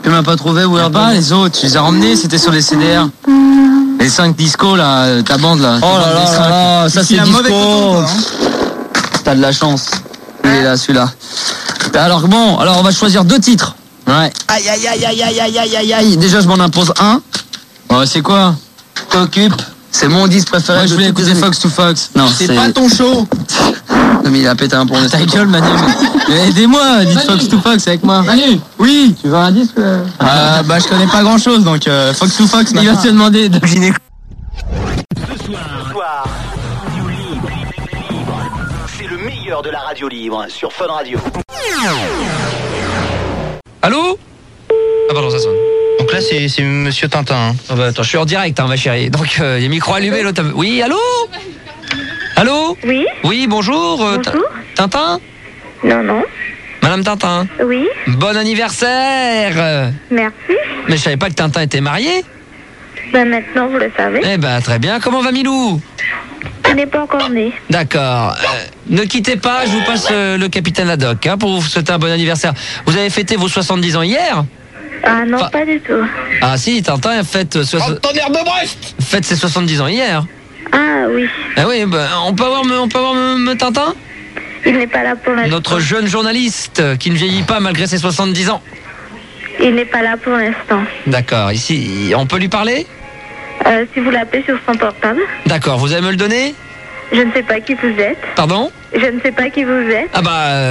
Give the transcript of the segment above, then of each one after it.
Tu m'as pas trouvé, Word? Pas les autres, tu les as ramenés, c'était sur les CDR. Les 5 discos là, ta bande là. Oh là là, ça c'est disco. T'as de la chance. Il est là, celui-là. Alors bon, on va choisir 2 titres. Ouais. Aïe aïe aïe aïe aïe aïe aïe aïe aïe. Déjà je m'en impose un. Ouais, c'est quoi? T'occupes. C'est mon disque préféré. Moi je voulais écouter Fox to Fox. Non, c'est pas ton show. Non mais il a pété un plomb. Ta gueule Manu. Mais aidez-moi, dites Fox to Fox avec moi. Manu. Oui. Tu veux un disque? Bah je connais pas grand chose donc Fox to Fox. Il va te demander de Ce soir, Radio Libre. C'est le meilleur de la radio libre sur Fun Radio. Allô? Ah pardon, ça sonne. Donc là c'est Monsieur Tintin. Hein. Ah bah attends, je suis en direct ma chérie. Donc il y a micro allumé l'autre. Oui, allô? Allô? Oui. Oui, bonjour. Bonjour. Tintin? Non. Madame Tintin. Oui. Bon anniversaire. Merci. Mais je savais pas que Tintin était marié. Ben maintenant vous le savez. Eh ben très bien. Comment va Milou? Il n'est pas encore né. D'accord. Ne quittez pas, je vous passe le capitaine Haddock pour vous souhaiter un bon anniversaire. Vous avez fêté vos 70 ans hier? Ah non, pas du tout. Ah si, Tintin a fête Tonnerre de Brest. fête ses 70 ans hier. Ah oui. Ah oui, ben, on peut avoir Tintin? Il n'est pas là pour l'instant. Notre jeune journaliste qui ne vieillit pas malgré ses 70 ans. Il n'est pas là pour l'instant. D'accord, ici, on peut lui parler? Si vous l'appelez sur son portable. D'accord, vous allez me le donner? Je ne sais pas qui vous êtes. Pardon? Je ne sais pas qui vous êtes. Ah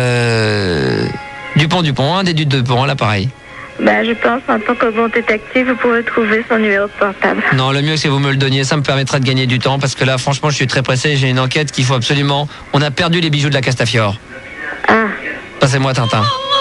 bah, Dupont, des Dupont à l'appareil. Ben je pense en tant que bon détective, vous pourrez trouver son numéro de portable. Non, le mieux c'est que vous me le donniez, ça me permettrait de gagner du temps parce que là, franchement, je suis très pressé, j'ai une enquête qu'il faut absolument. On a perdu les bijoux de la Castafiore. Ah. Passez-moi Tintin.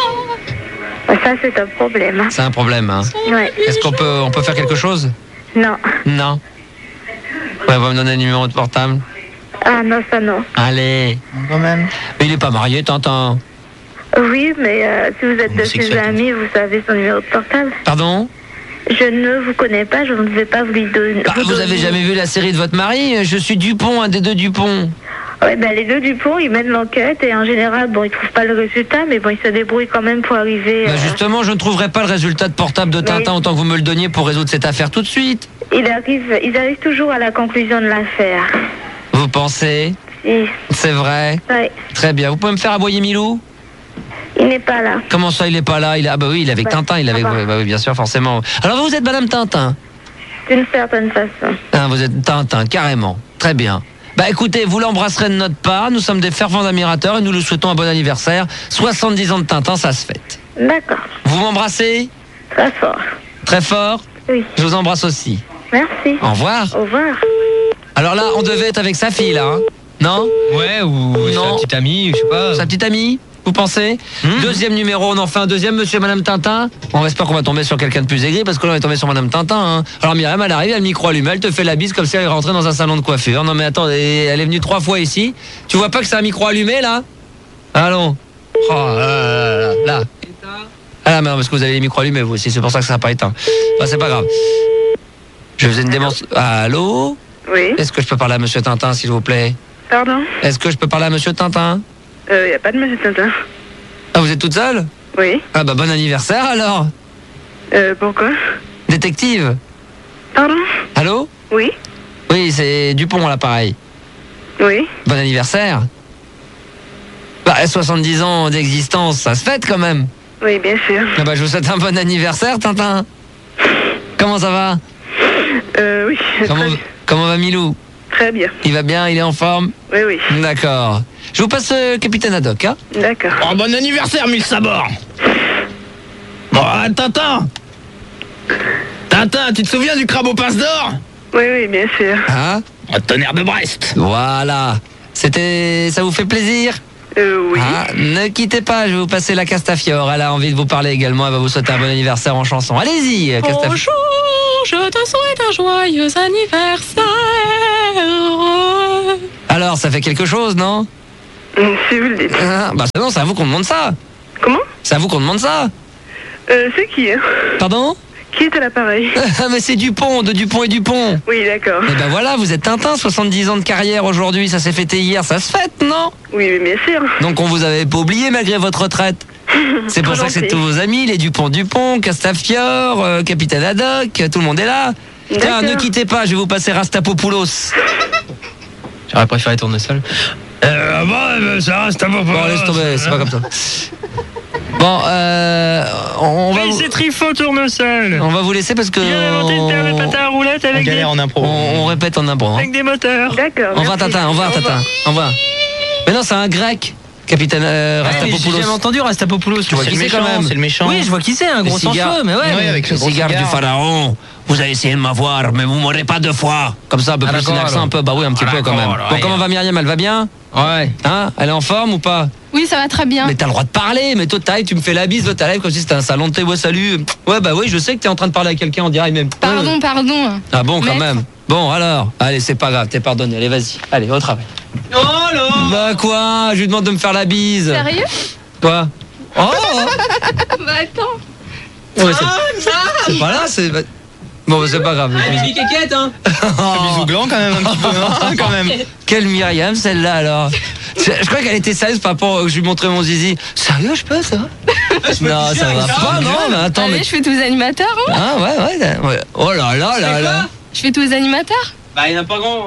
Ben, ça c'est un problème. C'est un problème, hein. Ouais. Est-ce qu'on peut faire quelque chose? Non. Non. Ouais, va me donner le numéro de portable. Ah non, ça non. Allez. Quand même. Mais il est pas marié, Tintin. Oui, mais si vous êtes de ses Homosexuel. amis, vous savez son numéro de portable. Pardon? Je ne vous connais pas, je ne vais pas vous lui donner. Vous avez jamais vu la série de votre mari? Je suis Dupont, un des 2 Dupont. Ouais, ben les 2 Dupont, ils mènent l'enquête et en général, bon, ils trouvent pas le résultat, mais bon, ils se débrouillent quand même pour arriver. Bah justement, je ne trouverai pas le résultat de portable de Tintin autant que vous me le donniez pour résoudre cette affaire tout de suite. Ils arrivent toujours à la conclusion de l'affaire. Vous pensez? Si. C'est vrai? Ouais. Très bien. Vous pouvez me faire aboyer Milou? Il n'est pas là. Comment ça, il est pas là? Ah bah oui, il est avec Bah, Tintin, il est avec... ça va. Bah oui, bien sûr, forcément. Alors vous êtes Madame Tintin? D'une certaine façon. Ah, vous êtes Tintin, carrément. Très bien. Bah écoutez, vous l'embrasserez de notre part, nous sommes des fervents admirateurs et nous lui souhaitons un bon anniversaire. 70 ans de Tintin, ça se fête. D'accord. Vous m'embrassez? Très fort. Très fort? Oui. Je vous embrasse aussi. Merci. Au revoir. Au revoir. Alors là, on devait être avec sa fille, là, hein? Non? Ouais, ou Non. sa petite amie, je sais pas. Sa petite amie? Vous pensez? Deuxième numéro, on en fait un deuxième, monsieur et madame Tintin. On espère qu'on va tomber sur quelqu'un de plus aigri, parce que là, on est tombé sur madame Tintin, hein. Alors Myriam, elle arrive, elle a le micro allumé, elle te fait la bise comme si elle rentrait dans un salon de coiffure. Non mais attends, elle est venue 3 fois ici. Tu vois pas que c'est un micro allumé, là? Allons. Oh, là. Ah mais non, parce que vous avez les micros allumés, vous aussi, c'est pour ça que ça n'a pas éteint. Enfin, c'est pas grave. Je faisais une démonstration. Allô? Oui. Est-ce que je peux parler à monsieur Tintin, s'il vous plaît? Pardon? Est-ce que je peux parler à monsieur Tintin? Il n'y a pas de monsieur Tintin. Ah, vous êtes toute seule? Oui. Ah bah bon anniversaire alors. Pourquoi? Détective. Pardon? Allô? Oui. Oui, c'est Dupont à l'appareil. Oui. Bon anniversaire. Bah 70 ans d'existence, ça se fête quand même. Oui, bien sûr. Ah bah je vous souhaite un bon anniversaire Tintin. Comment ça va? Oui. Comment va Milou? Très bien. Il va bien, il est en forme? Oui, oui. D'accord. Je vous passe capitaine Haddock, hein? D'accord. Oh, bon anniversaire, mille sabords. Bon, Tintin. Tintin, tu te souviens du crabe aux pinces d'or? Oui, oui, bien sûr. Hein? Tonnerre de Brest. Voilà. Ça vous fait plaisir? Oui. Ah, ne quittez pas, je vais vous passer la Castafiore. Elle a envie de vous parler également, elle va vous souhaiter un bon anniversaire en chanson. Allez-y, Castafiore. Bonjour, je te souhaite un joyeux anniversaire. Alors, ça fait quelque chose, non? Si vous le dites. Ah, bah non, c'est à vous qu'on demande ça. Comment? C'est à vous qu'on demande ça. C'est qui, hein? Pardon? Qui est à l'appareil? Ah, mais c'est Dupont, de Dupont et Dupont. Oui, d'accord. Et ben voilà, vous êtes Tintin, 70 ans de carrière aujourd'hui, ça s'est fêté hier, ça se fête, non? Oui, mais bien sûr. Donc on vous avait pas oublié malgré votre retraite. C'est pour ça que c'est gentil. tous vos amis, les Dupont, Castafiore, Capitaine Haddock, tout le monde est là. Tiens, ne quittez pas, je vais vous passer Rastapopoulos. J'aurais préféré tourner seul. Ça reste à Bon, laisse tomber, c'est pas comme ça. Bon, on va. Oui, c'est Trifon Tournesol. On va vous laisser parce que. Il a inventé une paire de patins à roulettes avec des... en impro. On répète en impro. Hein. avec des moteurs. D'accord. Au revoir, merci. Tintin, au revoir, Tintin. Au revoir. Mais non, c'est un grec, Capitaine J'ai Rastapopoulos. jamais entendu Rastapopoulos. Tu vois qui c'est quand même. C'est le méchant. Oui, je vois qui c'est, un gros sans cigares. cheveux, mais ouais. Ouais, avec le gros Cigare du cigare. pharaon. Vous avez essayé de m'avoir, mais vous m'aurez pas 2 fois. Comme ça, un peu plus d'accord, un accent, alors. un peu. Bah oui, un petit peu quand même. d'accord, Bon, ouais. comment va Myriam? Elle va bien? Ouais. Hein? Elle est en forme ou pas? Oui, ça va très bien. Mais t'as le droit de parler, mais toi t'arrives, tu me fais la bise, toi t'arrives comme si c'était un salon de thé, ouais salut. Ouais bah oui, je sais que t'es en train de parler à quelqu'un en direct même. Pardon. Ah bon quand Maître. même. Bon alors, allez c'est pas grave, t'es pardonné, allez vas-y, allez au travail. Oh là. Bah quoi? Je lui demande de me faire la bise. Sérieux? Quoi? Oh Bah attends. Ouais, c'est pas là, c'est... Bon bah c'est pas grave. Kékette, hein. Bisous gland quand même un petit peu, hein, quand même. Quelle Myriam celle-là alors? Je crois qu'elle était sérieuse par rapport à je lui montrais mon zizi. Sérieux je peux ça? Non ça va pas, non mais attends Allez, mais... je fais tous les animateurs. Hein. Ah ouais. Oh là là là là. Je fais tous les animateurs. Bah, il n'y en a pas grand.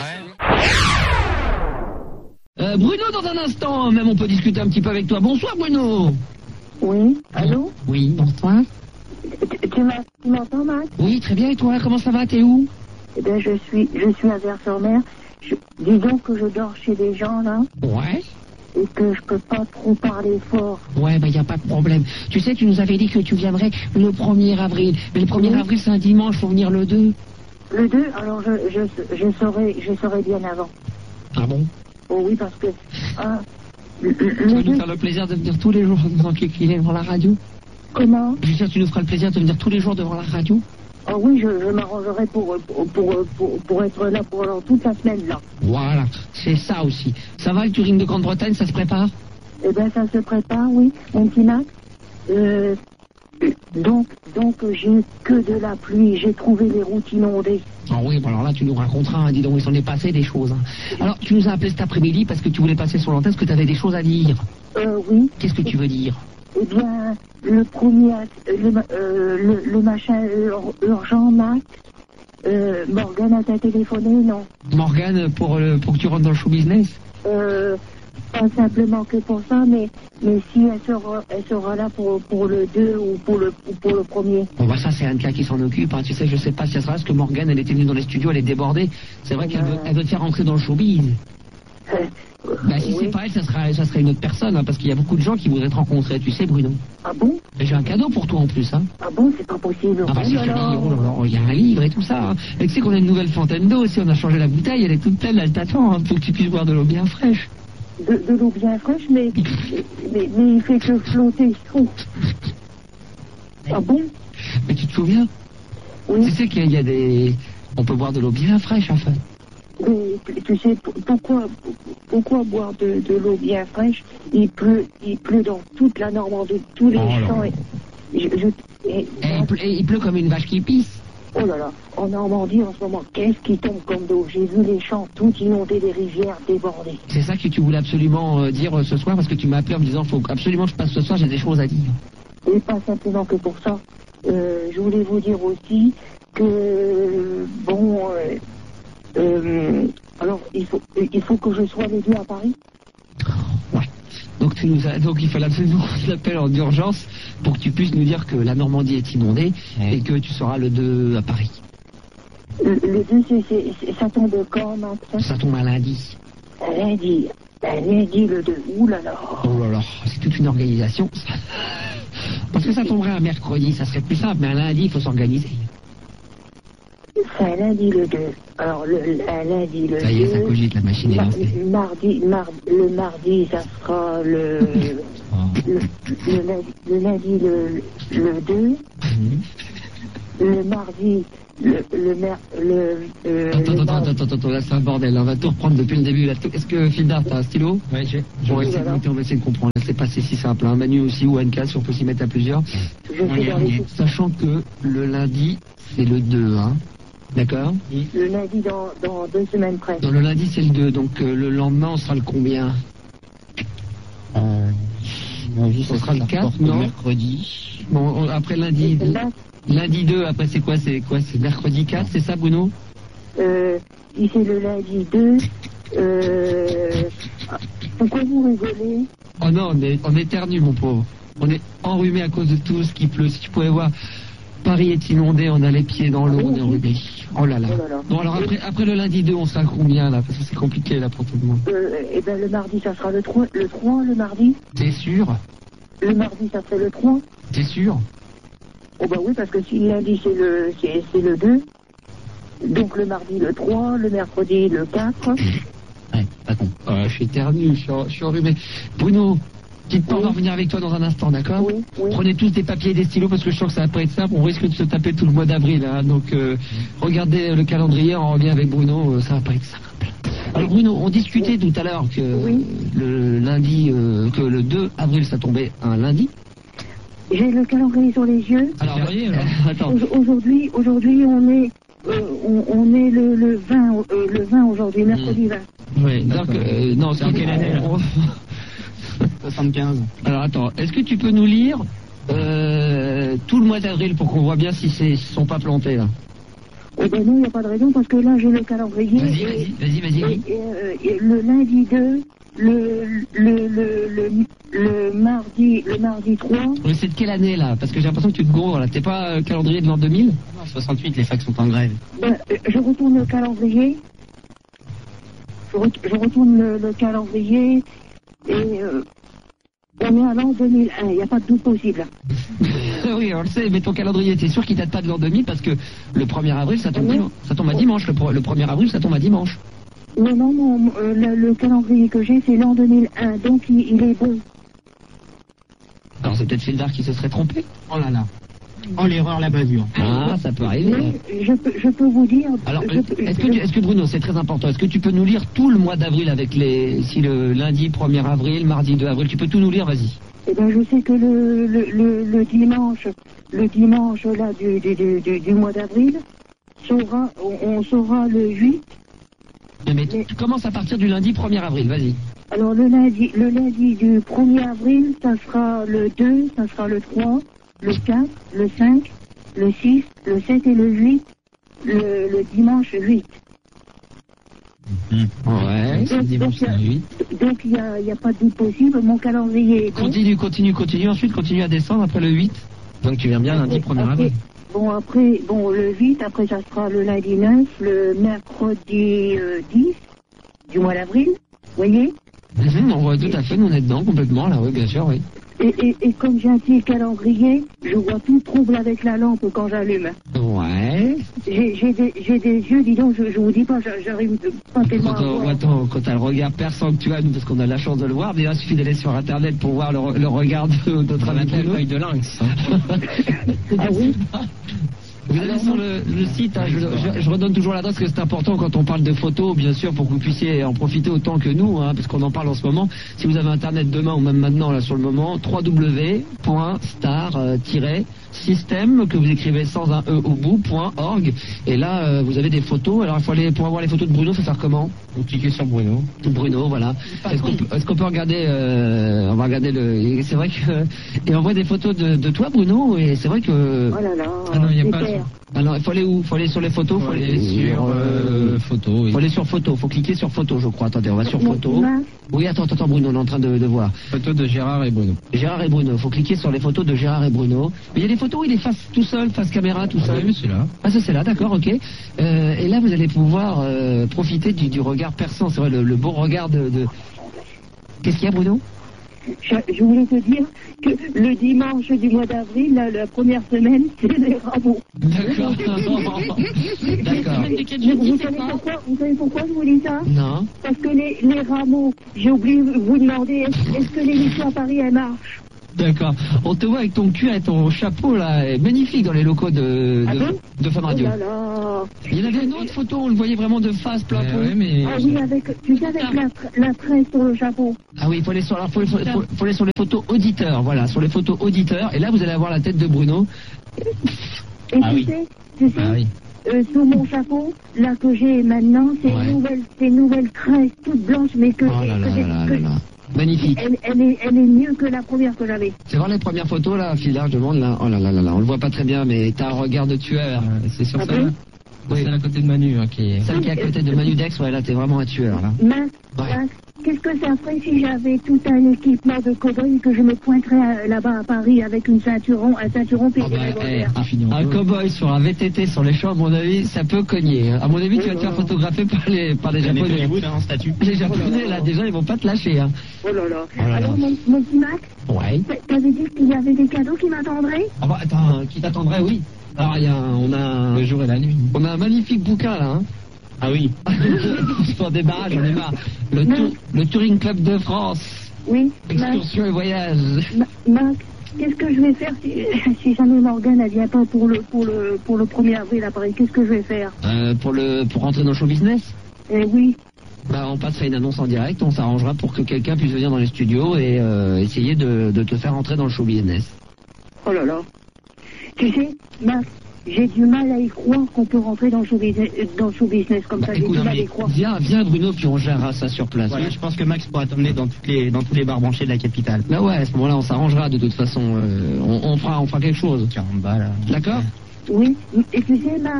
Bruno, dans un instant, même on peut discuter un petit peu avec toi. Bonsoir Bruno. Oui, allô? Oui, bonsoir. Tu m'entends, Max? Oui, très bien, et toi, comment ça va, t'es où? Eh bien, je suis à Vers-sur-Mer. Disons que je dors chez des gens, là, Ouais. et que je peux pas trop parler fort. Ouais, bah y a pas de problème. Tu sais, tu nous avais dit que tu viendrais le 1er avril. Mais le 1er avril, c'est un dimanche, faut venir le 2. Le 2, alors je saurai bien avant. Ah bon? Oh oui, parce que... Ah, Tu vas le nous 2, faire le plaisir de venir tous les jours devant devant la radio? comment? Je veux dire, tu nous feras le plaisir de venir tous les jours devant la radio? Ah oui, je m'arrangerai pour être là pendant toute la semaine, là. Voilà, c'est ça aussi. Ça va, le Touring de Grande-Bretagne, ça se prépare? Eh bien, ça se prépare, oui, mon petit Max. Donc, j'ai que de la pluie. J'ai trouvé les routes inondées. Ah oui, bon alors là, tu nous raconteras, hein, dis donc, il s'en est passé des choses. Hein. Alors, tu nous as appelé cet après-midi parce que tu voulais passer sur l'antenne, parce que tu avais des choses à dire. Oui. Qu'est-ce que tu veux dire? Eh bien, le premier acte, le machin urgent, Max. Morgane t'a téléphoné, non? Morgane, pour que tu rentres dans le show business? Pas simplement que pour ça, mais si elle sera là pour le 2 ou pour le premier. Bon, bah ça, c'est Anka qui s'en occupe. Hein. Tu sais, je sais pas si elle sera là, parce que Morgane, elle était venue dans les studios, elle est débordée. C'est vrai qu'elle veut te faire rentrer dans le showbiz. Bah, si oui. c'est pas elle, ça serait une autre personne, hein, parce qu'il y a beaucoup de gens qui voudraient te rencontrer, tu sais, Bruno. Ah bon? Et j'ai un cadeau pour toi en plus, hein. Ah bon, c'est pas possible. Ah bah Oh si, là je te dis, là. oh là là, il y a un livre et tout ça. Hein. Et tu sais qu'on a une nouvelle fontaine d'eau aussi, on a changé la bouteille, elle est toute pleine, elle t'attend, hein, pour que tu puisses boire de l'eau bien fraîche. De l'eau bien fraîche, mais il fait que flotter. Oh. Ah bon? Mais tu te souviens? Oui. Tu sais qu'il y a des... On peut boire de l'eau bien fraîche, enfin. Mais tu sais, pourquoi boire de l'eau bien fraîche? Il pleut dans toute la Normandie, tous les champs. Et il pleut comme une vache qui pisse. oh là là, en Normandie en ce moment, qu'est-ce qui tombe comme d'eau? J'ai vu les champs tout inondés, les rivières débordées. C'est ça que tu voulais absolument dire ce soir, parce que tu m'as appelé en me disant faut absolument que je passe ce soir, j'ai des choses à dire. Et pas simplement que pour ça. Je voulais vous dire aussi que, bon, alors il faut que je sois les deux à Paris. Ouais. Donc il fallait absolument qu'on t'appelle en urgence pour que tu puisses nous dire que la Normandie est inondée et que tu seras le 2 à Paris. Le 2, ça tombe quand, Max? Ça tombe un lundi. Lundi, le 2. Ouh là là. Oh là là, c'est toute une organisation. Parce que ça tomberait un mercredi, ça serait plus simple, mais un lundi, il faut s'organiser. C'est un lundi le 2. Alors, un lundi le 2. Ça y est, ça cogite, la machine est lancée. Le mardi, ça sera le lundi le 2. Le mardi, Attends, là c'est un bordel, là. On va tout reprendre depuis le début. Là. Est-ce que Fildar, t'as un stylo? Ouais, j'ai. On va essayer de comprendre. Là, c'est pas si simple. Hein. Manu aussi ou Anka, si on peut s'y mettre à plusieurs. Sachant que le lundi, c'est le 2, hein. D'accord? Le lundi dans 2 semaines près. Dans le lundi, c'est le 2, donc le lendemain, on sera le combien? Ce sera le 4, non? Mercredi. Bon, après lundi 2, après c'est quoi? C'est mercredi 4, c'est ça, Bruno? Si c'est le lundi 2, pourquoi vous rigolez? Oh non, on éternue, mon pauvre. On est enrhumé à cause de tout ce qui pleut. Si tu pouvais voir, Paris est inondé, on a les pieds dans l'eau, on est enrhumé. Oh là là. Bon, alors après le lundi 2, on sera combien là? Parce que c'est compliqué là pour tout le monde. Eh ben le mardi, ça sera le 3 le mardi. T'es sûr? Le mardi, ça serait le 3. T'es sûr? Oh bah oui, parce que si le lundi c'est le 2, donc le mardi le 3, le mercredi le 4. Ouais, pas con. Je suis éternu, je suis enrhumé. Bruno, petite part, on va revenir avec toi dans un instant, d'accord? Oui. Prenez tous des papiers et des stylos parce que je sens que ça va pas être simple. On risque de se taper tout le mois d'avril, hein. Donc regardez le calendrier, on revient avec Bruno, ça va pas être simple. Alors Bruno, on discutait tout à l'heure que le lundi, que le 2 avril ça tombait un lundi. J'ai le calendrier sur les yeux. Alors, attends. Aujourd'hui on est le 20 aujourd'hui, mercredi 20. Oui, donc non, c'est en quelle année là? 75. Alors attends, est-ce que tu peux nous lire tout le mois d'avril pour qu'on voit bien si ils sont pas plantés là? Eh ben non, il n'y a pas de raison parce que là j'ai le calendrier. Vas-y. Le lundi 2, le mardi 3. Mais c'est de quelle année là? Parce que j'ai l'impression que tu te gourres là. T'es pas calendrier de l'an 2000? Non, 68, les facs sont en grève. Je retourne le calendrier. Je retourne le calendrier et on est à l'an 2001. Il n'y a pas de doute possible. Oui, on le sait, mais ton calendrier, t'es sûr qu'il date pas de l'an 2000 parce que le 1er avril, ça tombe à dimanche. Le 1er avril, ça tombe à dimanche. Non, le calendrier que j'ai, c'est l'an 2001, donc il est bon. Alors c'est peut-être Fildar qui se serait trompé. Oh là là. Oh l'erreur, la bavure. Ah, ça peut arriver. Mais je peux vous dire... Alors, est-ce que Bruno, c'est très important, est-ce que tu peux nous lire tout le mois d'avril avec si le lundi 1er avril, mardi 2 avril, tu peux tout nous lire, vas-y. Eh bien, je sais que le dimanche là du mois d'avril, on saura le 8. Mais tu commences à partir du lundi 1er avril, vas-y. Alors le lundi du 1er avril, ça sera le 2, ça sera le 3, le 4, le 5, le 6, le 7 et le 8, le dimanche 8. Ouais, c'est dimanche 8. Donc il n'y a pas de doute possible, mon calendrier est bon. Continue, ensuite continue à descendre après le 8. Donc tu viens bien lundi 1er avril. Bon, le 8, après ça sera le lundi 9, le mercredi 10 du mois d'avril, vous voyez? On voit tout à fait, nous on est dedans complètement, là, oui, bien sûr, oui. Et comme j'ai un petit calendrier, je vois tout trouble avec la lampe quand j'allume. Ouais. J'ai des yeux, dis donc, je vous dis pas, j'arrive pas tellement à voir. Quand t'as le regard perçant que tu as, nous, parce qu'on a la chance de le voir, mais il suffit d'aller sur Internet pour voir le regard de notre ami l'œil de lynx. Ah oui? Vous allez sur le site, hein, je redonne toujours l'adresse parce que c'est important quand on parle de photos, bien sûr, pour que vous puissiez en profiter autant que nous, hein, parce qu'on en parle en ce moment. Si vous avez Internet demain ou même maintenant, là, sur le moment, www.star-system, que vous écrivez sans un E au bout, .org, et là, vous avez des photos. Alors, pour avoir les photos de Bruno, faut faire comment? Vous cliquez sur Bruno. Bruno, voilà. Est-ce qu'on peut regarder, on va regarder c'est vrai que, et on voit des photos de toi, Bruno, et c'est vrai que... Oh là là, ah non, il n'y a pas... Alors, il faut aller où? Faut aller sur les photos? Faut aller sur photos, oui. Faut aller sur photos, faut cliquer sur photos, je crois. Attendez, on va sur photos. Oui, attends, Bruno, on est en train de voir. Photos de Gérard et Bruno. Gérard et Bruno, faut cliquer sur les photos de Gérard et Bruno. Mais il y a des photos où il est face tout seul, face caméra, tout seul. Oui, c'est là. Ah, ça c'est là, d'accord, ok. Et là, vous allez pouvoir profiter du regard perçant, c'est vrai, le beau regard de... Qu'est-ce qu'il y a, Bruno? Je voulais te dire que le dimanche du mois d'avril, la première semaine, c'est les rameaux. D'accord. D'accord. Vous savez pourquoi je vous dis ça? Non. Parce que les rameaux, j'ai oublié de vous demander, est-ce que l'émission à Paris, elle marche? D'accord. On te voit avec ton cul et ton chapeau là, magnifique dans les locaux de Fun Radio. Oh là là. Il y en avait une autre photo, on le voyait vraiment de face, plein pot. Ah oui, avec la tresse sur le chapeau. Ah oui, faut aller sur les photos auditeurs, voilà, sur les photos auditeurs, et là vous allez avoir la tête de Bruno. Et tu sais, sous mon chapeau, là que j'ai maintenant, c'est une nouvelle crête toute blanche, mais que... Oh là là là là là. Magnifique. Elle est mieux que la première que j'avais. C'est voir les premières photos là, Phil, là, je demande là. Oh là là là là, on le voit pas très bien, mais t'as un regard de tueur. C'est sur ça. Oui. Oui. Celle à côté de Manu, qui est... Celle qui est à côté de Manu Dex, ouais, là, t'es vraiment un tueur, là. Max, qu'est-ce que ça ferait si j'avais tout un équipement de cow-boy que je me pointerais là-bas à Paris avec un ceinturon puis des revolvers. Un cow-boy sur un VTT sur les champs, à mon avis, ça peut cogner. À mon avis, tu vas te faire photographier par les Japonais. Les Japonais, là, déjà, ils vont pas te lâcher. Hein. Oh là là. Alors, mon petit Max, t'avais dit qu'il y avait des cadeaux qui m'attendraient? Ah bah, attends, qui t'attendrait, oui. Alors, on a... Le jour et la nuit. On a un magnifique bouquin, là, hein. Ah oui. Je s'en débarrasse, j'en ai marre. Le Touring Club de France. Oui. Excursion et voyage. Max, qu'est-ce que je vais faire si jamais Morgane ne vient pas pour le 1er avril à Paris? Qu'est-ce que je vais faire? Pour rentrer dans le show business? Oui. Bah, on passera une annonce en direct, on s'arrangera pour que quelqu'un puisse venir dans les studios et essayer de te faire entrer dans le show business. Oh là là. Tu sais, Max, j'ai du mal à y croire qu'on peut rentrer dans le show business comme ça. Écoute, j'ai du mal à y croire. Viens Bruno, puis on gérera ça sur place. Voilà, je pense que Max pourra t'emmener dans tous les bars branchés de la capitale. Bah ouais, à ce moment-là, on s'arrangera de toute façon. On fera quelque chose. 40 balles. D'accord? Oui, et tu sais, Max,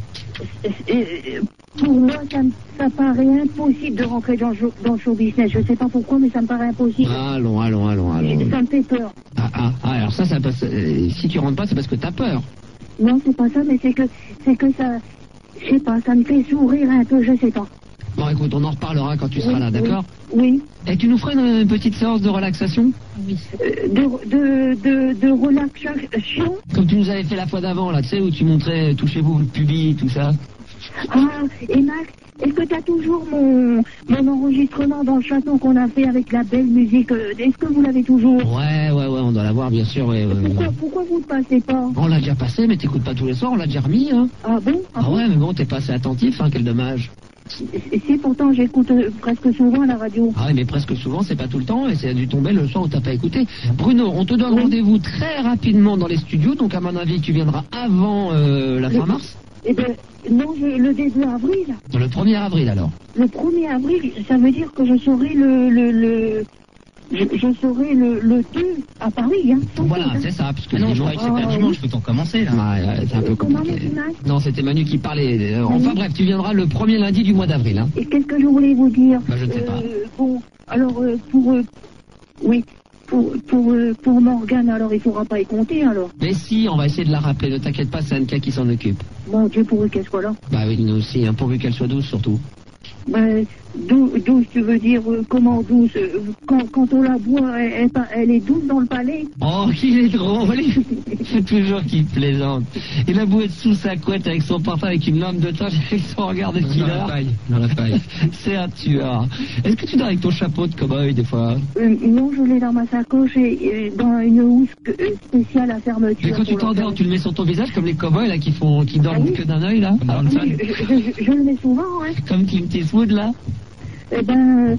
pour moi, ça paraît impossible de rentrer dans le show business. Je sais pas pourquoi, mais ça me paraît impossible. Allons. Ça me fait peur. Alors ça passe. Si tu rentres pas, c'est parce que t'as peur. Non, c'est pas ça, mais c'est que ça, je sais pas, ça me fait sourire un peu, je sais pas. Bon, écoute, on en reparlera quand tu seras là, d'accord? Oui. Et tu nous ferais une petite séance de relaxation? Oui. De relaxation? Comme tu nous avais fait la fois d'avant, là, tu sais, où tu montrais, touchez-vous le pubis, tout ça. Ah, et Max, est-ce que tu as toujours mon enregistrement dans le château qu'on a fait avec la belle musique? Est-ce que vous l'avez toujours? Ouais, on doit l'avoir, bien sûr, ouais. Pourquoi vous ne passez pas? On l'a déjà passé, mais t'écoutes pas tous les soirs, on l'a déjà remis, hein. Ah bon? Ah ouais, mais bon, t'es pas assez attentif, hein, quel dommage. Si, pourtant, j'écoute presque souvent à la radio. Ah oui, mais presque souvent, c'est pas tout le temps, et c'est dû tomber le soir où t'as pas écouté. Bruno, on te donne rendez-vous très rapidement dans les studios, donc à mon avis, tu viendras avant la fin mars. Eh ben, non, le début avril. Le 1er avril, alors. Le 1er avril, ça veut dire que je serai je serai le 2 à Paris, hein. Voilà, c'est ça, parce que non, je croyais que c'était le dimanche, faut t'en commencer, là. Ouais, c'est un peu compliqué. Non, c'était Manu qui parlait. Enfin bref, tu viendras le premier lundi du mois d'avril, hein. Et qu'est-ce que je voulais vous dire? Bah, je ne sais pas. Bon, alors, pour Morgane, alors il faudra pas y compter, alors. Mais si, on va essayer de la rappeler, ne t'inquiète pas, c'est Anka qui s'en occupe. Mon Dieu, pourvu qu'elle soit là. Bah oui, nous aussi, hein, pourvu qu'elle soit douce, surtout. Ben, douce, tu veux dire comment douce? Quand on la boit, elle est douce dans le palais. Oh, qu'il est drôle. C'est toujours qu'il plaisante. Il a beau être sous sa couette avec son portable, avec une lampe de torche, avec son regard de killer. Dans la paille. C'est un tueur. Est-ce que tu dors avec ton chapeau de cow-boy des fois? Non, je l'ai dans ma sacoche et dans une housse spéciale à fermeture. Mais quand tu t'endors, tu le mets sur ton visage comme les cow-boys là qui dorment que d'un œil là? Je le mets souvent, hein. Comme Clint Eastwood là? Eh ben,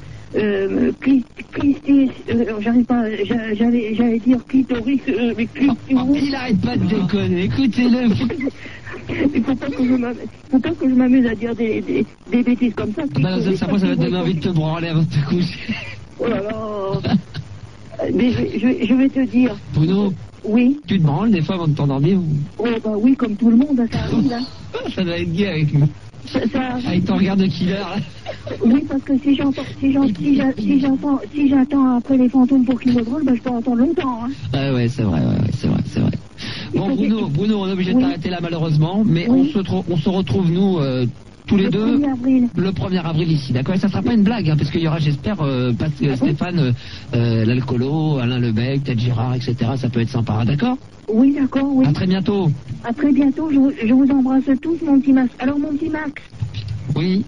j'arrive pas, j'allais dire clitoris, mais il arrête pas de déconner, écoutez-le. Il faut pas que je m'amuse à dire des bêtises comme ça. Bah, ça va te donner envie de te branler avant de te coucher. Oh là là. Mais je vais te dire. Bruno. Oui. Tu te branles des fois avant de t'endormir ou... Oh bah oui, comme tout le monde, ça arrive là. Ça doit être gay avec nous. Avec ton regard de killer. Oui, parce que si j'attends après les fantômes pour qu'ils me drôlent, ben je peux entendre longtemps. Hein. Ouais, c'est vrai. Bon, Bruno, on est obligé de t'arrêter là malheureusement, mais on se retrouve nous tous les deux le 1er avril ici, d'accord? Et ça sera pas une blague, hein, parce qu'il y aura, j'espère, Stéphane, l'alcoolo, Alain Lebec, Ted Girard, etc. Ça peut être sympa, d'accord? Oui, d'accord, oui. À très bientôt. À très bientôt, je vous embrasse tous, mon petit Max. Alors, mon petit Max. Oui.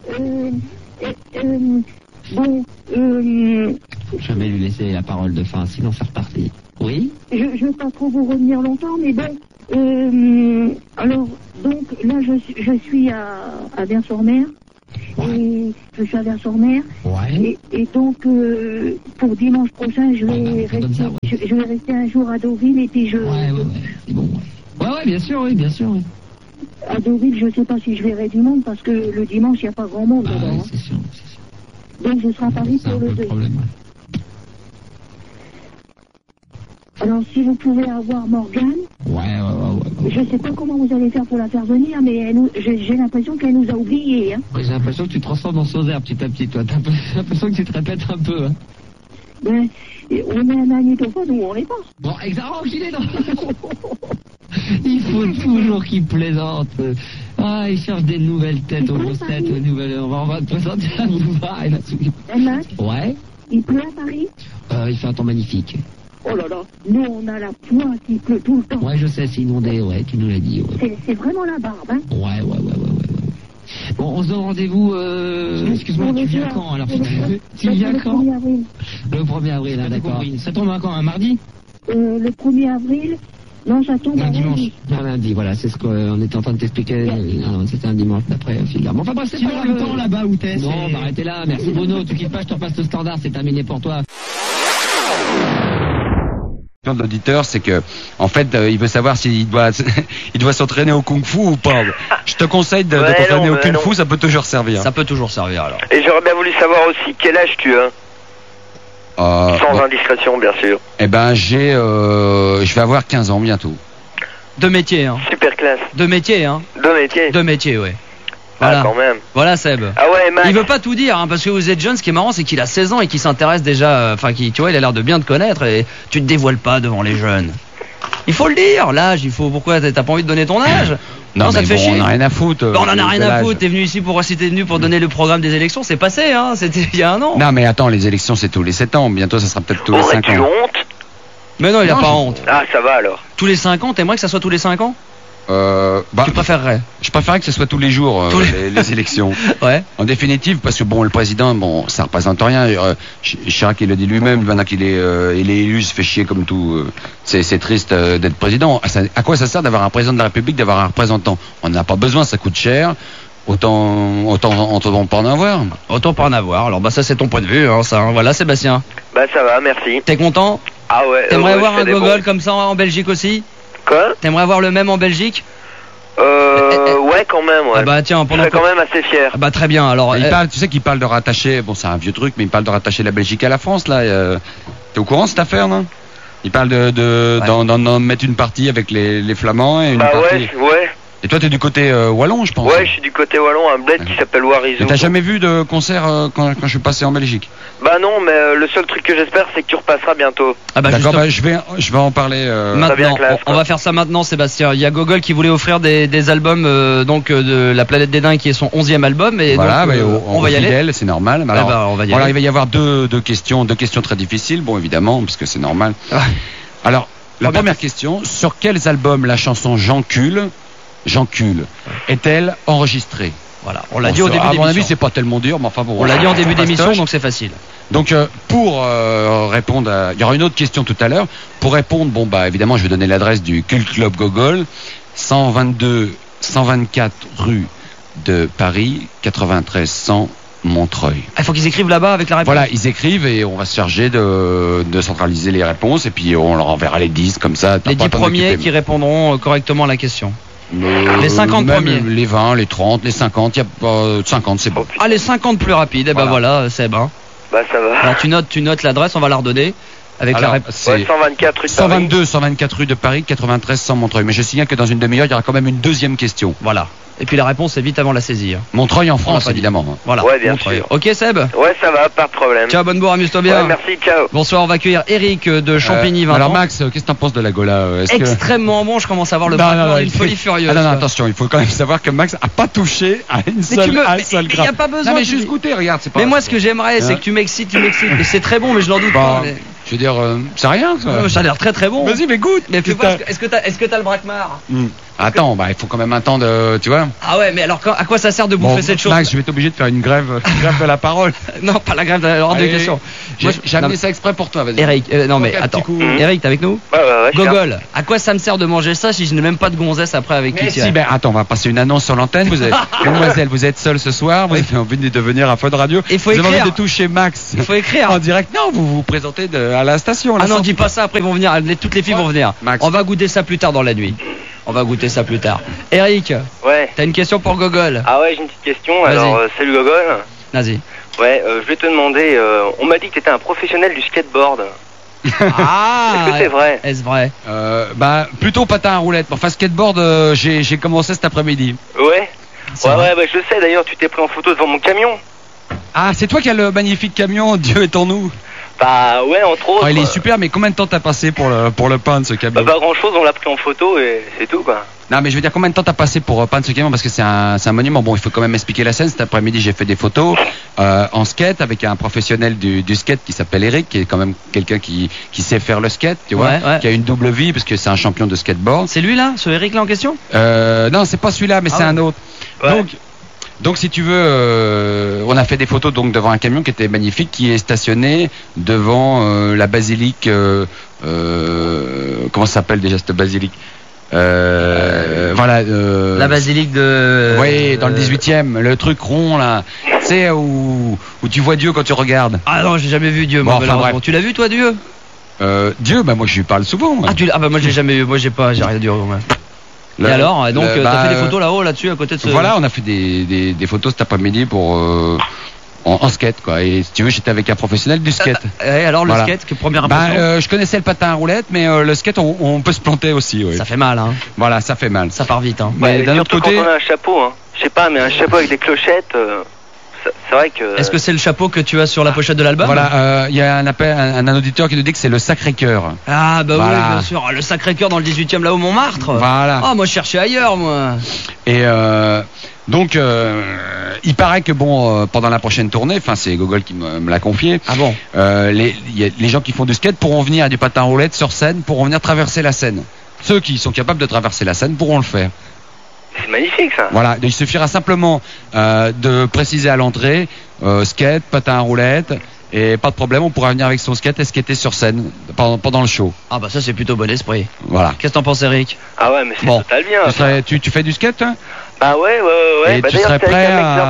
Faut jamais lui laisser la parole de fin, sinon c'est reparti. Oui. Je veux pas trop vous revenir longtemps, mais bon. Alors, donc, là, je suis à Vers-sur-Mer. Et je suis à Vers-sur-Mer. Ouais. Et donc, pour dimanche prochain, je vais rester un jour à Deauville et puis je... Ouais, c'est bon. Ouais, bien sûr, oui. À Deauville, je sais pas si je verrai du monde parce que le dimanche, il n'y a pas grand monde dedans. C'est sûr. Donc, je serai à Paris pour le 2. Alors, si vous pouvez avoir Morgane, Ouais. je sais pas comment vous allez faire pour la faire venir, mais j'ai l'impression qu'elle nous a oubliés. Hein. Ouais, j'ai l'impression que tu te transformes en Sauzer petit à petit, toi. J'ai l'impression que tu te répètes un peu. Hein. Ben, on est un magnétophone où on n'est pas. Bon, exactement, qu'il est dans... Il faut toujours qu'il plaisante. Ah, il cherche des nouvelles têtes aux grosses têtes, aux nouvelles... On va te présenter à Mouva et la souris. Ouais. Il pleut à Paris? Il fait un temps magnifique. Oh là là, nous on a la pointe, il pleut tout le temps. Ouais, je sais, c'est inondé, ouais, tu nous l'as dit. Ouais. C'est vraiment la barbe, hein? Ouais. Bon, on se donne rendez-vous, excuse-moi, tu viens quand alors? Tu viens quand? Le 1er avril. Le 1er avril, hein, d'accord. Ça tombe quand, un mardi? Le 1er avril, non, ça tombe un dimanche. lundi. Un lundi, voilà, c'est ce qu'on était en train de t'expliquer. C'était un dimanche d'après, Philippe. Enfin bref, c'est pas le temps là-bas où t'es. Non, bah, arrêtez là, merci Bruno, tu quittes pas, je te repasse le standard, c'est terminé pour toi. De l'auditeur, c'est que, en fait, il veut savoir s'il doit, il doit s'entraîner au kung-fu ou pas. Je te conseille de t'entraîner au kung-fu, ça peut toujours servir. Ça peut toujours servir alors. Et j'aurais bien voulu savoir aussi quel âge tu as. Sans indiscrétion, bien sûr. Eh ben, je vais avoir 15 ans bientôt. De métier, hein. Super classe. De métier, hein. De métier, ouais. Voilà. Ah, quand même. Voilà, Seb. Ah ouais, Max. Il veut pas tout dire, hein, parce que vous êtes jeune. Ce qui est marrant, c'est qu'il a 16 ans et qu'il s'intéresse déjà. Enfin, tu vois, il a l'air de bien te connaître et tu te dévoiles pas devant les jeunes. Il faut le dire, l'âge. Pourquoi t'as pas envie de donner ton âge? Non, ça te fait chier. On en a rien à foutre. On en a rien à foutre. T'es venu ici pour donner le programme des élections. C'est passé, hein. C'était il y a un an. Non, mais attends, les élections, c'est tous les 7 ans. Bientôt, ça sera peut-être tous les 5 ans. Aurais-tu honte? Mais non, il a pas honte. Ah, ça va alors. Tous les 5 ans, t'aimerais que ça soit tous les 5 ans? Tu préférerais? Je préférerais que ce soit tous les jours les élections. Ouais. En définitive, parce que bon, le président, bon, ça représente rien. Chirac, il le dit lui-même, maintenant qu'il est élu, il se fait chier comme tout. C'est triste d'être président. À quoi ça sert d'avoir un président de la République, d'avoir un représentant? On n'a pas besoin, ça coûte cher. Autant pas en avoir. Autant pas en avoir. Alors ça c'est ton point de vue, hein, ça. Hein. Voilà, Sébastien. Bah ça va, merci. T'es content? Ah ouais. T'aimerais avoir un gogol comme ça en Belgique aussi? Quoi? T'aimerais avoir le même en Belgique? Ouais, quand même, ouais. Ah bah tiens, je serais quand même assez fier. Ah bah très bien, alors... Tu sais qu'il parle de rattacher, bon c'est un vieux truc, mais il parle de rattacher la Belgique à la France, là. T'es au courant de cette affaire, non? Il parle d'en mettre une partie avec les Flamands et une partie... ouais. Et toi t'es du côté wallon, je pense. Ouais, je suis du côté wallon, un bled qui s'appelle Warizou. Et t'as jamais vu de concert quand je suis passé en Belgique? Bah non, mais le seul truc que j'espère, c'est que tu repasseras bientôt. Ah bah d'accord, je vais en parler maintenant. On va faire ça maintenant, Sébastien. Il y a Gogol qui voulait offrir des albums de La Planète des Dingues, qui est son 11e album. Et voilà, donc, on va y aller. C'est normal. Alors, on va y aller. Il va y avoir deux questions très difficiles, bon évidemment, parce que c'est normal. Alors, la première question, sur quels albums la chanson Jean Cul est-elle enregistrée? Voilà, on l'a dit au début d'émission. À mon avis, c'est pas tellement dur, mais enfin bon. On l'a dit en début d'émission, donc c'est facile. Donc pour répondre il y aura une autre question tout à l'heure. Pour répondre, bon bah évidemment, je vais donner l'adresse du Cult Club Gogol, 124 rue de Paris, 93 100 Montreuil. Il faut qu'ils écrivent là-bas avec la réponse. Voilà, ils écrivent et on va se charger de centraliser les réponses et puis on leur enverra les 10 comme ça. Les 10 premiers qui répondront correctement à la question. Les 50 premiers. Les 20, les 30, les 50, il y a pas 50, c'est bon. Ah, les 50 plus rapides, et ben voilà, Seb. Hein. Bah ça va. Alors tu notes l'adresse, on va la redonner. Avec la réponse. 124 rue de 124 rue de Paris, 93 100 Montreuil. Mais je signale que dans une demi-heure, il y aura quand même une deuxième question. Voilà. Et puis la réponse est vite avant de la saisir. Montreuil en France, évidemment. Voilà. Ouais, bien Montreuil. sûr. Ok, Seb? Ouais, ça va, pas de problème. Ciao, bonne bourre, amuse-toi bien. Ouais, merci, ciao. Bonsoir, on va accueillir Eric de Champigny, 20 alors ans. Max, qu'est-ce que t'en penses de la Gola? Extrêmement bon, je commence à voir le braquement d'une folie furieuse. Ah non, attention, il faut quand même savoir que Max a pas touché à une seule grappe. Il n'y a pas besoin. Non, mais juste goûter, regarde, c'est pas. Mais moi, ce que j'aimerais, c'est que tu m'excites. Mais c'est très bon, mais je n'en doute pas. Je veux dire, c'est rien, ça. Ça a l'air très très bon. Vas-y, mais goûte. Mais est-ce que t'as le braquemar? Attends, bah il faut quand même un temps de, tu vois. Ah ouais, mais alors à quoi ça sert de bouffer cette chose? Max, je vais être obligé de faire une grève de la parole. Non, pas la grève de la hors de question. J'ai amené ça exprès pour toi, vas-y. Eric, non mais attends. Eric, t'es avec nous? Ouais. Gogol, à quoi ça me sert de manger ça si je n'ai même pas de gonzesse après avec qui tu es? Ben attends, on va passer une annonce sur l'antenne. Mademoiselle, vous êtes seule ce soir, vous avez envie de venir à Fun Radio. Il faut écrire. Vous avez envie de toucher Max. Il faut écrire. En direct. Non, vous vous présentez à la station. Ah non, dis pas ça, après ils vont venir, toutes les filles vont venir. Max. On va goûter ça plus tard dans la nuit. On va goûter ça plus tard. Eric, ouais. T'as une question pour Gogol? Ah ouais, j'ai une petite question. Alors, salut Gogol. Vas-y. Ouais, je vais te demander, on m'a dit que t'étais un professionnel du skateboard. Ah, est-ce que c'est vrai? Est-ce vrai? Bah, plutôt patin à roulettes. Enfin, skateboard, j'ai commencé cet après-midi. Ouais. Ouais, bah, je sais, d'ailleurs, tu t'es pris en photo devant mon camion. Ah, c'est toi qui as le magnifique camion, Dieu est en nous. Bah, ouais, entre autres. Oh, il est super, mais combien de temps t'as passé pour le peindre, ce camion? Bah, pas grand-chose, on l'a pris en photo et c'est tout, quoi. Non, mais je veux dire, combien de temps t'as passé pour peindre ce camion? Parce que c'est un monument. Bon, il faut quand même expliquer la scène. Cet après-midi, j'ai fait des photos en skate avec un professionnel du skate qui s'appelle Eric, qui est quand même quelqu'un qui sait faire le skate, tu vois, qui a une double vie parce que c'est un champion de skateboard. C'est lui là, ce Eric là en question? Non, c'est pas celui-là, mais c'est un autre. Ouais. Donc si tu veux, on a fait des photos donc devant un camion qui était magnifique, qui est stationné devant la basilique. Comment ça s'appelle déjà cette basilique? Voilà. La basilique de. Oui, dans le 18e, le truc rond là. Tu sais où tu vois Dieu quand tu regardes. Ah non, j'ai jamais vu Dieu. Moi, bref. Tu l'as vu toi Dieu? Dieu, bah moi je lui parle souvent. Moi. Ah bah moi j'ai jamais vu. Moi j'ai rien dit. Et alors, donc t'as fait des photos là-haut, là-dessus, à côté de ce... Voilà, on a fait des photos cet après-midi pour en skate, quoi. Et si tu veux, j'étais avec un professionnel du skate. Et alors, le skate, première impression? Je connaissais le patin à roulettes, mais le skate, on peut se planter aussi, oui. Ça fait mal, hein. Voilà, ça fait mal. Ça part vite, hein. Mais d'un autre côté... Quand on a un chapeau, hein. Je sais pas, mais un chapeau avec des clochettes... C'est vrai que... Est-ce que c'est le chapeau que tu as sur la pochette de l'album? Voilà, il y a un auditeur qui nous dit que c'est le Sacré-Cœur. Ah bah voilà. Oui, bien sûr, le Sacré-Cœur dans le 18e là au Montmartre. Voilà. Oh, moi je cherchais ailleurs, moi. Et donc, il paraît que bon, pendant la prochaine tournée, enfin c'est Gogol qui me l'a confié. Ah bon? Les gens qui font du skate pourront venir à du patin à roulettes sur scène, pourront venir traverser la Seine. Ceux qui sont capables de traverser la Seine pourront le faire. C'est magnifique ça. Voilà, il suffira simplement de préciser à l'entrée skate, patin à roulettes, et pas de problème, on pourra venir avec son skate et skater sur scène pendant le show. Ah bah ça c'est plutôt bon esprit. Voilà. Qu'est-ce que t'en penses, Eric? Ah ouais, mais c'est total bien. Tu fais du skate, hein? Bah ouais. Et bah, tu serais prêt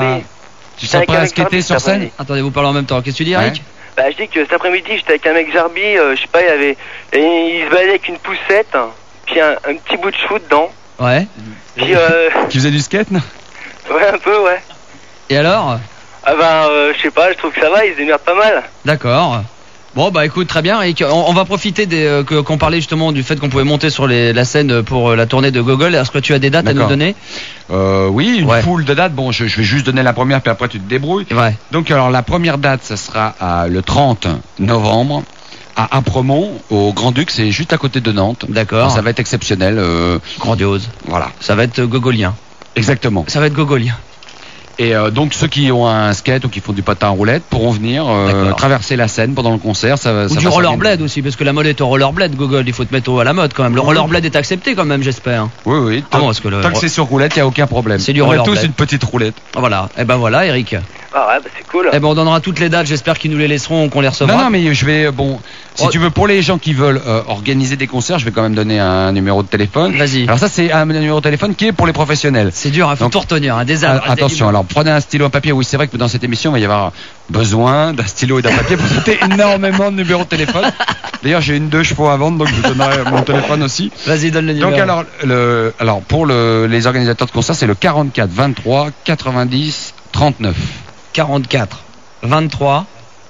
à skater sur scène? Attendez, vous parlez en même temps. Qu'est-ce que tu dis, Eric? Bah je dis que cet après-midi j'étais avec un mec Jarby, je sais pas, il se baladait avec une poussette, puis un petit bout de chevaux dedans. Ouais. Puis qui faisait du skate, non? Ouais, un peu, ouais. Et alors? Ah bah je sais pas, je trouve que ça va, il se démerde pas mal. D'accord. Bon bah écoute, très bien. Eric, on va profiter qu'on parlait justement du fait qu'on pouvait monter sur la scène pour la tournée de Gogol. Est-ce que tu as des dates à nous donner? Oui, une foule de dates. Bon, je vais juste donner la première, puis après tu te débrouilles. Ouais. Donc alors la première date, ça sera le 30 novembre. À Apremont, au Grand-Duc, c'est juste à côté de Nantes. D'accord. Ça va être exceptionnel. Grandiose. Voilà. Ça va être gogolien. Exactement. Ça va être gogolien. Et donc ceux qui ont un skate ou qui font du patin à roulettes pourront venir traverser la Seine pendant le concert. Ou du rollerblade aussi, parce que la mode est au rollerblade, Gogol. Il faut te mettre à la mode quand même. Le rollerblade est accepté quand même, j'espère. Oui. Tant que c'est sur roulette, il n'y a aucun problème. C'est du rollerblade. On a tous rollerblade. une petite roulette. Voilà. Et ben voilà, Eric. Ah ouais, bah c'est cool. Eh ben on donnera toutes les dates. J'espère qu'ils nous les laisseront, qu'on les recevra. Non, mais je vais si tu veux, pour les gens qui veulent organiser des concerts, je vais quand même donner un numéro de téléphone. Vas-y. Alors ça, c'est un numéro de téléphone qui est pour les professionnels. C'est dur, il faut tout retenir. Attention, alors prenez un stylo, un papier. Oui, c'est vrai que dans cette émission, il va y avoir besoin d'un stylo et d'un papier pour noter énormément de numéros de téléphone. D'ailleurs, j'ai une 2 chevaux à vendre, donc je vous donnerai mon téléphone aussi. Vas-y, donne le numéro. Donc alors pour les organisateurs de concerts, c'est le 44 23 90 39. 44 23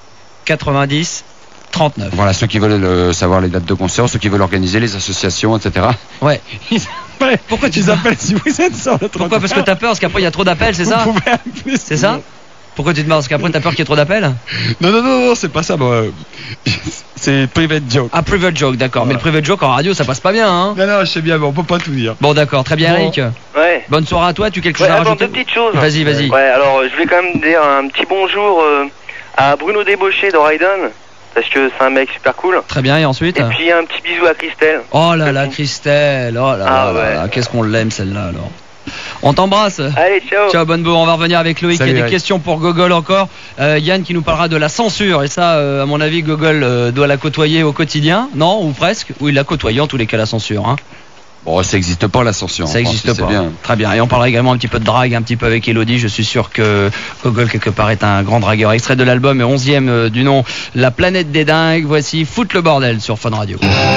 90 39. Voilà, ceux qui veulent savoir les dates de concert, ceux qui veulent organiser les associations, etc. Ouais. Pourquoi tu appellent si vous êtes sur le 30? Pourquoi? Parce que t'as peur, parce qu'après il y a trop d'appels, c'est ça? C'est ça? Pourquoi tu te marres? Parce qu'après t'as peur qu'il y ait trop d'appels? Non, c'est pas ça. C'est private joke. Ah, private joke, d'accord. Voilà. Mais le private joke en radio, ça passe pas bien, hein? Non, je sais bien, mais on peut pas tout dire. Bon, d'accord, très bien, Eric. Ouais. Bonne soirée à toi, tu as quelque chose à rajouter? Deux petites choses. Vas-y. Ouais, alors je vais quand même dire un petit bonjour à Bruno Débauché de Raiden, parce que c'est un mec super cool. Très bien, et ensuite? Et puis un petit bisou à Christelle. Oh là là, Christelle, oh là là, qu'est-ce qu'on l'aime celle-là alors. On t'embrasse. Allez, ciao. Ciao, bonne bourre. On va revenir avec Loïc. Salut, il y a des questions pour Gogol encore. Yann qui nous parlera de la censure. Et ça, à mon avis, Gogol doit la côtoyer au quotidien. Non, ou presque. Ou il la côtoie en tous les cas, la censure. Hein. Bon, ça n'existe pas, la censure. Ça n'existe pas. Bien. Très bien. Et on parlera également un petit peu de drague, un petit peu avec Elodie. Je suis sûr que Gogol, quelque part, est un grand dragueur. Extrait de l'album 11e du nom La Planète des Dingues. Voici Foot le bordel sur Fun Radio.